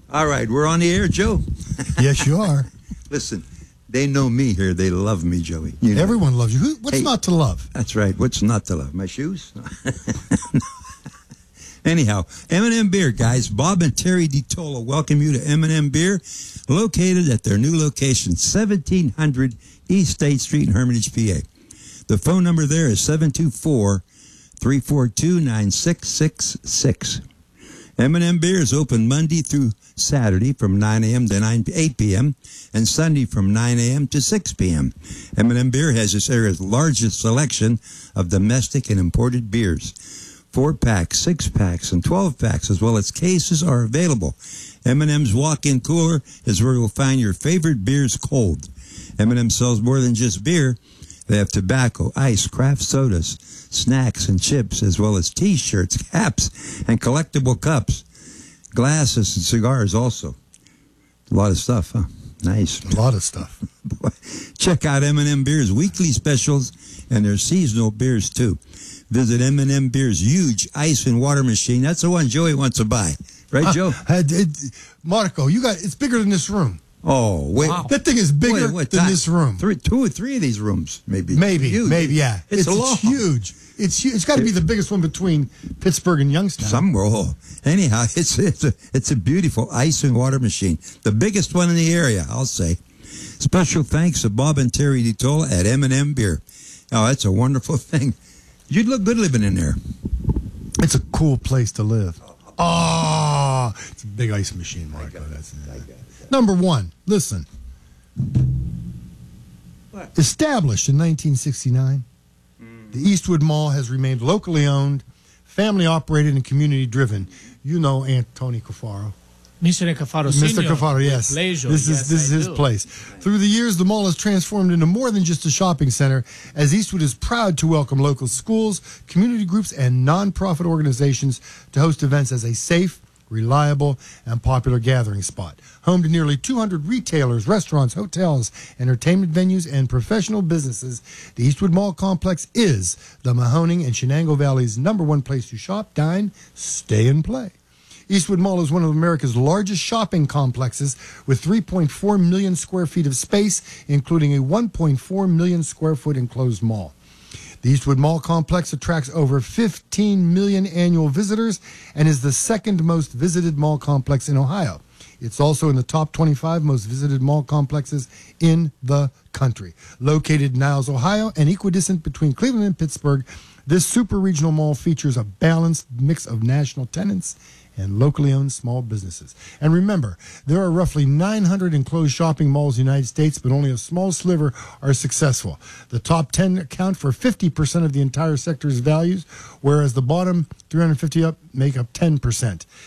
All right, we're on the air, Joe. Yes, you are. Listen, they know me here. They love me, Joey. You know. Everyone loves you. What's not to love? That's right. What's not to love? My shoes? Anyhow, M&M Beer, guys. Bob and Terry DiTola welcome you to M&M Beer, located at their new location, 1700 East State Street in Hermitage, PA. The phone number there is 724-342-9666. M&M Beer is open Monday through Saturday from 9 a.m. to 8 p.m. and Sunday from 9 a.m. to 6 p.m. M&M Beer has this area's largest selection of domestic and imported beers. 4-packs, 6-packs, and 12-packs, as well as cases, are available. M&M's walk-in cooler is where you'll find your favorite beers cold. M&M sells more than just beer. They have tobacco, ice, craft sodas, snacks, and chips, as well as T-shirts, caps, and collectible cups, glasses, and cigars also. A lot of stuff, huh? Nice. A lot of stuff. Check out M&M Beer's weekly specials and their seasonal beers, too. Visit M&M Beer's huge ice and water machine. That's the one Joey wants to buy. Right, Joe? Marco, it's bigger than this room. Oh, wait. Wow. That thing is bigger than this room. Two or three of these rooms, maybe. Maybe, yeah. It's huge. It's got to be the biggest one between Pittsburgh and Youngstown. Somewhere. Anyhow, it's a beautiful ice and water machine. The biggest one in the area, I'll say. Special thanks to Bob and Terry DiTola at M&M Beer. Oh, that's a wonderful thing. You'd look good living in there. It's a cool place to live. Oh, it's a big ice machine, Marco. Number one, listen. What? Established in 1969, the Eastwood Mall has remained locally owned, family operated, and community driven. You know Anthony Cafaro. Mr. Cafaro, Mr. Cafaro, yes. This is his place. Through the years, the mall has transformed into more than just a shopping center, as Eastwood is proud to welcome local schools, community groups, and nonprofit organizations to host events as a safe, reliable, and popular gathering spot. Home to nearly 200 retailers, restaurants, hotels, entertainment venues, and professional businesses, the Eastwood Mall Complex is the Mahoning and Shenango Valley's #1 place to shop, dine, stay, and play. Eastwood Mall is one of America's largest shopping complexes with 3.4 million square feet of space, including a 1.4 million square foot enclosed mall. The Eastwood Mall Complex attracts over 15 million annual visitors and is the second most visited mall complex in Ohio. It's also in the top 25 most visited mall complexes in the country. Located in Niles, Ohio, and equidistant between Cleveland and Pittsburgh, this super regional mall features a balanced mix of national tenants and locally owned small businesses. And remember, there are roughly 900 enclosed shopping malls in the United States, but only a small sliver are successful. The top 10 account for 50% of the entire sector's values, whereas the bottom 350 up make up 10%.